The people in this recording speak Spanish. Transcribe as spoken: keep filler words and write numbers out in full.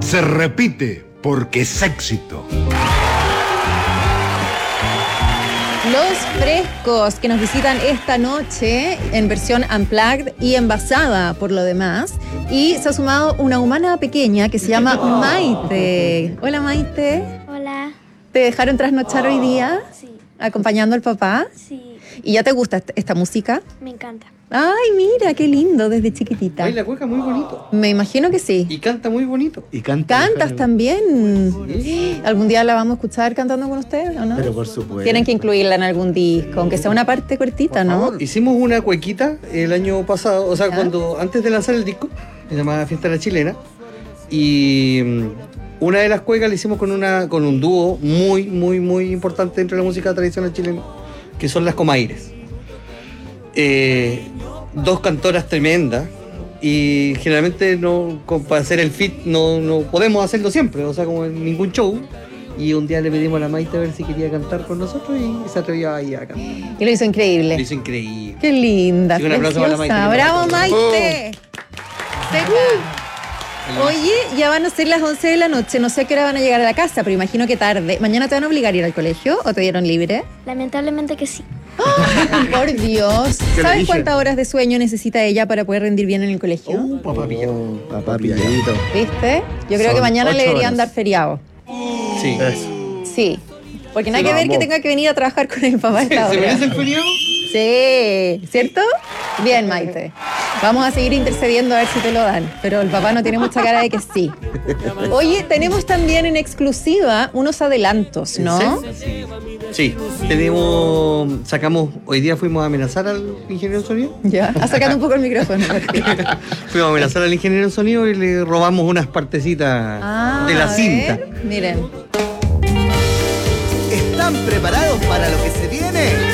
se repite porque es éxito. Los Frescos, que nos visitan esta noche en versión unplugged y envasada por lo demás. Y se ha sumado una humana pequeña que se llama Maite. Hola, Maite. Hola. ¿Te dejaron trasnochar hoy día? Sí. ¿Acompañando al papá? Sí. ¿Y ya te gusta esta, esta música? Me encanta. Ay, mira, qué lindo, desde chiquitita. Baila cueca muy bonito. Me imagino que sí. Y canta muy bonito. Y canta. ¿Cantas también? Sí. ¿Algún día la vamos a escuchar cantando con ustedes o no? Pero por supuesto. Tienen que incluirla en algún disco, aunque sea una parte cortita, ¿no? Hicimos una cuequita el año pasado, o sea, ¿Ya? cuando antes de lanzar el disco, se llamaba Fiesta La Chilena, y mm, una de las cuecas la hicimos con una con un dúo muy, muy, muy importante dentro de la música tradicional chilena, que son las Comaires. Eh, dos cantoras tremendas, y generalmente no, con- para hacer el fit no, no podemos hacerlo siempre, o sea, como en ningún show. Y un día le pedimos a la Maite a ver si quería cantar con nosotros y se atrevió ahí a cantar. Y lo hizo increíble. Lo hizo increíble. Qué linda, Sí, un aplauso para la preciosa. Maite. ¡Bravo, Maite! Seca. Oye, ya van a ser las once de la noche. No sé a qué hora van a llegar a la casa, pero imagino que tarde. ¿Mañana te van a obligar a ir al colegio o te dieron libre? Lamentablemente que sí. Por Dios. ¿Qué le ¿Sabes dije? cuántas horas de sueño necesita ella para poder rendir bien en el colegio? Uh, papá pillado. Oh, papá pilladito. ¿Viste? Yo creo Son que mañana ocho le deberían horas. dar feriado. Sí. Eso. Sí. Porque nada Sí, que ver que vamos. tenga que venir a trabajar con el papá a esta ¿Se hora. merece el feriado? Sí, ¿cierto? Bien, Maite. Vamos a seguir intercediendo a ver si te lo dan, pero el papá no tiene mucha cara de que sí. Oye, tenemos también en exclusiva unos adelantos, ¿no? Sí. Tenemos, sacamos, hoy día fuimos a amenazar al ingeniero de sonido. Ya, a sacar un poco el micrófono. Fuimos a amenazar al ingeniero de sonido y le robamos unas partecitas Ah, de la a cinta. ver, miren. ¿Están preparados para lo que se viene?